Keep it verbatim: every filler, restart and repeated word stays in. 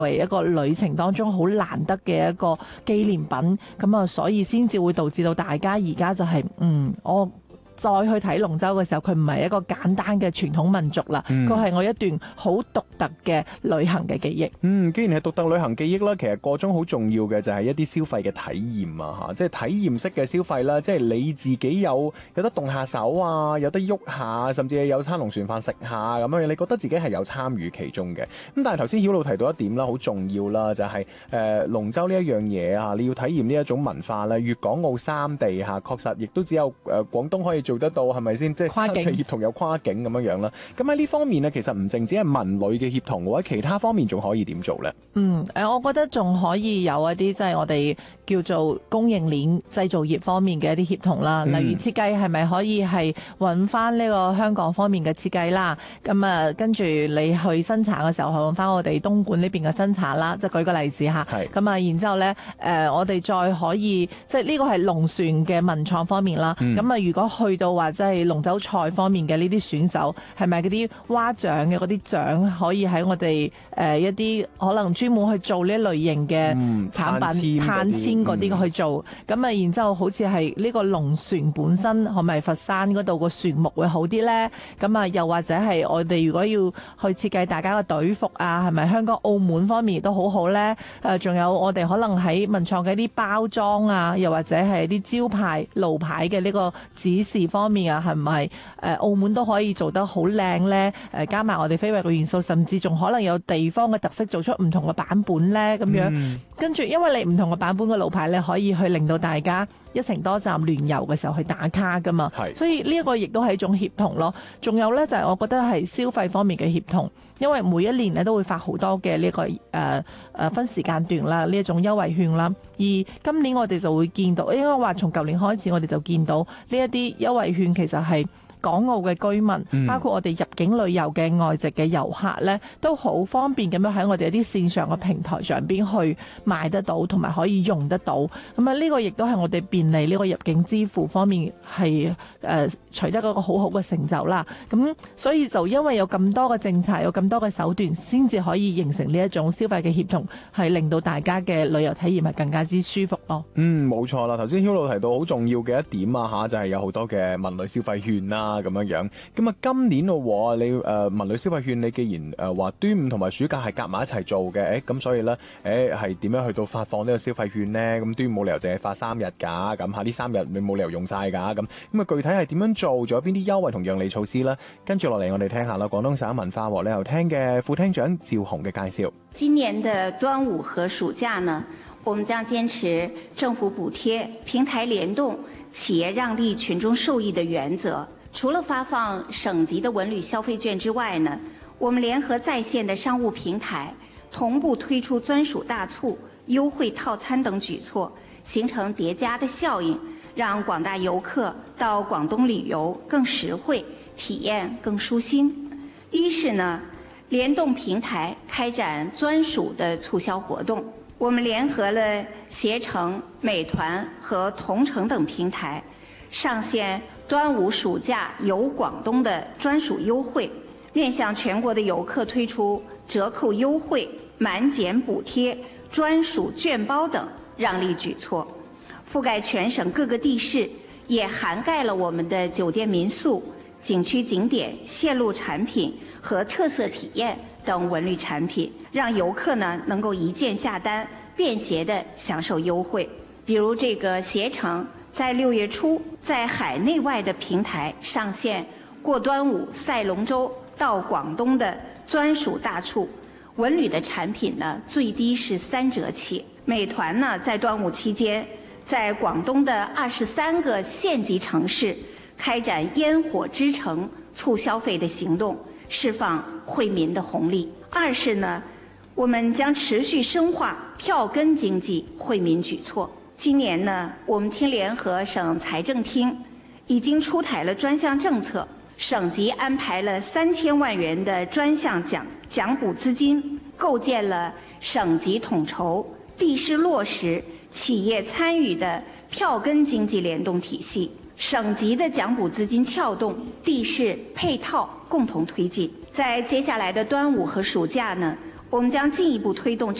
為一個旅程當中好難得嘅一個紀念品，咁啊，所以先至會導致到大家而家就係、是、嗯，我再去睇龍舟嘅時候，佢唔係一個簡單嘅傳統民俗啦，佢係、嗯、我一段好獨特嘅旅行嘅記憶。 嗯，既然係獨特旅行記憶啦，其實個中好重要嘅就係一啲消費嘅體驗啊，嚇，即係體驗式嘅消費啦，即係你自己有有得動下手啊，有得喐下，甚至係有餐龍船飯食下咁樣，你覺得自己係有參與其中嘅。咁但係頭先曉露提到一點啦，好重要啦，就係、是、誒、呃、龍舟呢一樣嘢啊，你要體驗呢一種文化咧，粵港澳三地嚇確實亦都只有誒、呃、廣東可以做得到，係咪先？即係跨境協同有跨境咁樣樣啦。咁喺呢方面呢，其實唔淨止係文旅嘅協同，或者其他方面仲可以點做呢？ 嗯，誒，我覺得仲可以有一啲即係我哋叫做供應鏈製造業方面嘅一啲協同啦。例如設計係咪可以係揾翻呢個香港方面嘅設計啦？咁啊，跟住你去生產嘅時候，係揾翻我哋東莞呢邊嘅生產啦。即係舉個例子嚇。係。咁啊，然之後咧，誒，我哋再可以即係呢個係龍船嘅文創方面啦。咁啊、嗯，如果去到話即係龍舟賽方面嘅呢啲選手，係咪嗰啲蛙獎嘅嗰啲獎可以喺我哋誒、呃、一啲可能專門去做呢類型嘅產品、碳纖嗰啲去做？咁啊、嗯，然之後好似係呢個龍船本身，係咪佛山嗰度個船木會好啲咧？咁啊，又或者係我哋如果要去設計大家嘅隊服啊，係咪香港、澳門方面亦都好好咧？誒、呃，仲有我哋可能喺文創嘅一啲包裝啊，又或者係啲招牌、路牌嘅呢個指示方面啊，係唔係誒澳門都可以做得好靚咧？誒，加埋我哋非遺嘅元素，甚至仲可能有地方嘅特色，做出唔同嘅版本咧，咁樣。嗯、跟住，因為你唔同嘅版本嘅路牌咧，可以去令到大家一程多站聯遊嘅時候去打卡噶嘛。係。所以呢一個亦都係一種協同咯。仲有咧就係、是、我覺得係消費方面嘅協同，因為每一年咧都會發好多嘅呢、這個誒誒、呃、分時間段啦，呢一種優惠券啦。而今年我哋就會見到，應該話從舊年開始，我哋就見到呢一啲優惠券其實係港澳嘅居民，包括我哋入境旅遊嘅外籍嘅遊客咧，都好方便咁樣喺我哋一啲線上嘅平台上邊去買得到，同埋可以用得到。咁啊，呢個亦都係我哋便利呢個入境支付方面係誒、呃、取得一個好好嘅成就啦。咁所以就因為有咁多嘅政策，有咁多嘅手段，先至可以形成呢一種消費嘅協同，係令到大家嘅旅遊體驗係更加之舒服咯。 嗯，冇錯啦。頭先曉露提到好重要嘅一點啊嚇，就係、是、有好多嘅文旅消費券啦。咁樣樣，咁啊今年咯，你誒、呃、文旅消費券，你既然誒話、呃、端午同埋暑假係夾埋一齊做嘅，誒咁所以咧，誒係點樣去到發放呢個消費券咧？咁端午冇理由淨係發三日㗎，咁嚇呢三日你冇理由用晒㗎，咁咁啊具體係點樣做？仲有邊啲優惠同讓利措施咧？跟住落嚟我哋聽下啦，廣東省文化和旅遊廳嘅副廳長趙紅嘅介紹。 今年的端午和暑假呢，我們將堅持政府補貼、平台聯動、企業讓利、群眾受益的原則。除了發放省級的文旅消費券之外呢，我們聯合在線的商務平台，同步推出專屬大促、優惠套餐等舉措，形成疊加的效應，讓廣大遊客到廣東旅遊更實惠，體驗更舒心。一是呢，聯動平台開展專屬的促銷活動，我們聯合了攜程、美團和同程等平台，上線端午暑假遊廣東的專屬優惠，面向全國的遊客推出折扣優惠、滿減補貼、專屬券包等讓利舉措，覆蓋全省各個地市，也涵蓋了我們的酒店民宿、景區景點、線路產品和特色體驗等文旅產品，讓遊客呢能夠一鍵下單，便攜地享受優惠。比如這個攜程在六月初，在海內外的平台上線過端午賽龍舟到廣東的專屬大促，文旅的產品呢最低是三折起。美團呢在端午期間，在廣東的二十三個縣級城市開展煙火之城促消費的行動，釋放惠民的紅利。二是呢，我們將持續深化票根經濟惠民舉措。今年呢，我們廳聯合省財政廳已經出台了專項政策，省級安排了三千萬元的專項獎獎補資金，構建了省級統籌、地市落實、企業參與的票根經濟聯動體系。省級的獎補資金撬動，地市配套共同推進。在接下來的端午和暑假呢， 我們將進一步推動